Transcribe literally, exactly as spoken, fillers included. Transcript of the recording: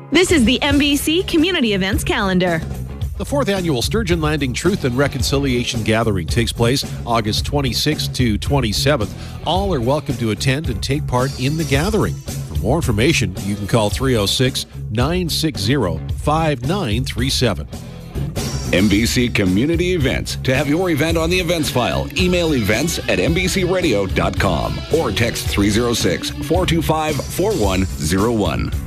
This is the M B C Community Events Calendar. The fourth annual Sturgeon Landing Truth and Reconciliation Gathering takes place August twenty-sixth to twenty-seventh. All are welcome to attend and take part in the gathering. For more information, you can call three oh six, nine six zero, five nine three seven. M B C Community Events. To have your event on the events file, email events at m b c radio dot com or text three oh six, four two five, four one oh one.